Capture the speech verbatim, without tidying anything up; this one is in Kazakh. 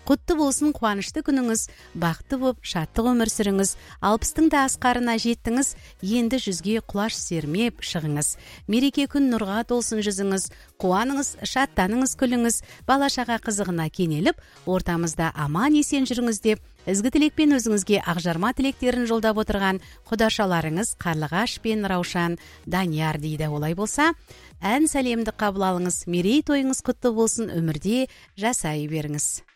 Құтты болсын қуанышты күніңіз, бақытты болып, шаттық өмір сүріңіз. Алпыстың да асқарына жеттіңіз, енді жүзге құлаш сермеп шығыңыз. Мереке күн нұрға толсын жүзіңіз, қуаныңыз, шаттаныңыз, күліңіз, бала-шаға қызығына кенеліп, ортамызда аман есен жүріңіз деп, ізгі тілекпен өзіңізге ақжарма тілектерін жолдап отырған құдашаларыңыз Қарлығаш пен Раушан Данияр дейді. Олай болса, ән сәлемді қабыл алыңыз, мерей тойыңыз құтты болсын, өмірде жасай беріңіз.